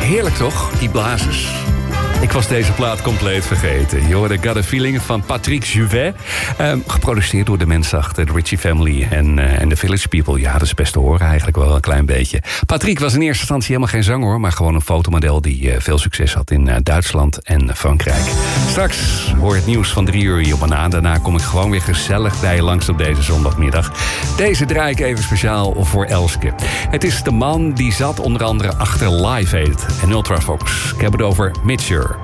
heerlijk toch, die blazers. Ik was deze plaat compleet vergeten. Je hoorde Got a Feeling van Patrick Juvet. Geproduceerd door de mensen achter de Ritchie Family en de Village People. Ja, dat is best te horen eigenlijk wel een klein beetje. Patrick was in eerste instantie helemaal geen zanger hoor, maar gewoon een fotomodel die veel succes had in Duitsland en Frankrijk. Straks hoor je het nieuws van 3 uur hier op Banaan. Daarna kom ik gewoon weer gezellig bij je langs op deze zondagmiddag. Deze draai ik even speciaal voor Elske. Het is de man die zat onder andere achter Live Aid en Ultravox. Ik heb het over Mitchell.